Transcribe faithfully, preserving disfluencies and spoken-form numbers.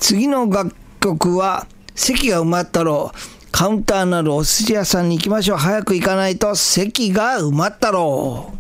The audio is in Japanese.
次の楽曲は席が埋まったろう。カウンターのあるお寿司屋さんに行きましょう。早く行かないと席が埋まったろう。